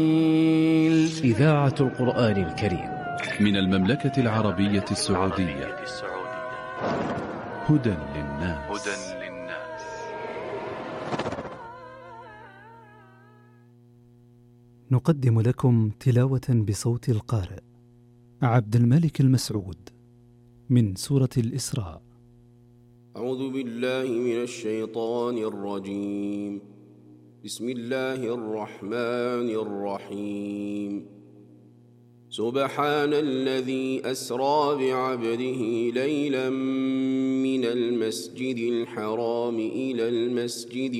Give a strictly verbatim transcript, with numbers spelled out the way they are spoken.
إذاعة القرآن الكريم من المملكة العربية السعودية. هدى للناس. نقدم لكم تلاوة بصوت القارئ عبد الملك المسعود من سورة الإسراء. أعوذ بالله من الشيطان الرجيم. بسم الله الرحمن الرحيم. سبحان الذي أسرى بعبده ليلا من المسجد الحرام إلى المسجد